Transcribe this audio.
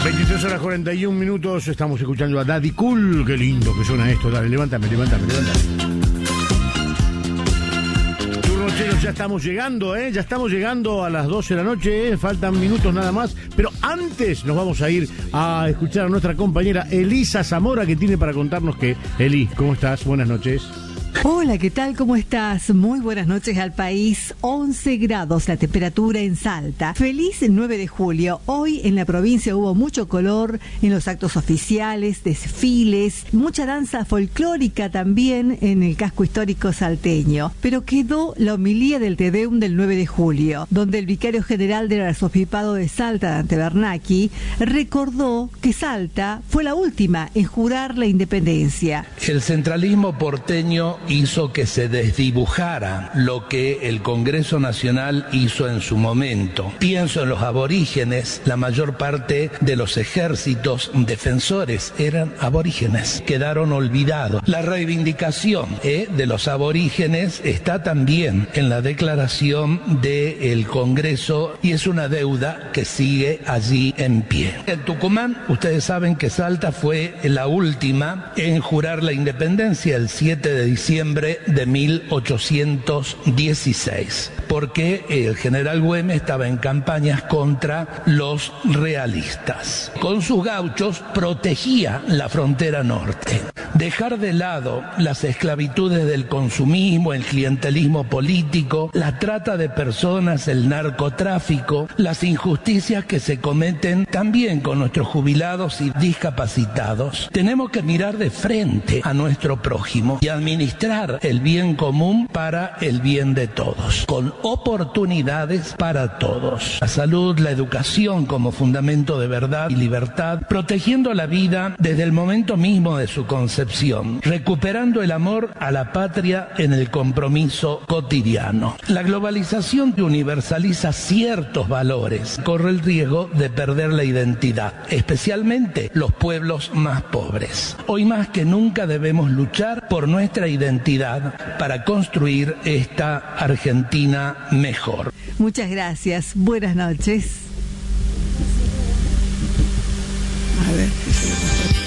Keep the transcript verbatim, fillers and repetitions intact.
veintitrés horas cuarenta y un minutos, estamos escuchando a Daddy Cool. Qué lindo que suena esto, dale, levántame, levántame, levántame. Turnocheros, ya estamos llegando, ¿eh? Ya estamos llegando a las doce de la noche, ¿eh? Faltan minutos nada más, pero antes nos vamos a ir a escuchar a nuestra compañera Elisa Zamora, que tiene para contarnos que... Eli, ¿cómo estás? Buenas noches. Hola, ¿qué tal? ¿Cómo estás? Muy buenas noches al país. once grados la temperatura en Salta. Feliz nueve de julio. Hoy en la provincia hubo mucho color en los actos oficiales, desfiles, mucha danza folclórica también en el casco histórico salteño. Pero quedó la homilía del Te Deum del nueve de julio, donde el vicario general del arzobispado de Salta, Dante Bernacchi, recordó que Salta fue la última en jurar la independencia. El centralismo porteño hizo que se desdibujara lo que el Congreso Nacional hizo en su momento. Pienso en los aborígenes, la mayor parte de los ejércitos defensores eran aborígenes, quedaron olvidados. La reivindicación eh, de los aborígenes está también en la declaración del Congreso y es una deuda que sigue allí en pie. En Tucumán, ustedes saben que Salta fue la última en jurar la independencia el siete de diciembre de mil ochocientos dieciséis, porque el general Güemes estaba en campañas contra los realistas. Con sus gauchos protegía la frontera norte. Dejar de lado las esclavitudes del consumismo, el clientelismo político, la trata de personas, el narcotráfico, las injusticias que se cometen también con nuestros jubilados y discapacitados. Tenemos que mirar de frente a nuestro prójimo y administrar el bien común para el bien de todos, con oportunidades para todos. La salud, la educación como fundamento de verdad y libertad, protegiendo la vida desde el momento mismo de su concepción, recuperando el amor a la patria en el compromiso cotidiano. La globalización que universaliza ciertos valores corre el riesgo de perder la identidad, especialmente los pueblos más pobres. Hoy más que nunca debemos luchar por nuestra identidad para construir esta Argentina mejor. Muchas gracias. Buenas noches. A ver.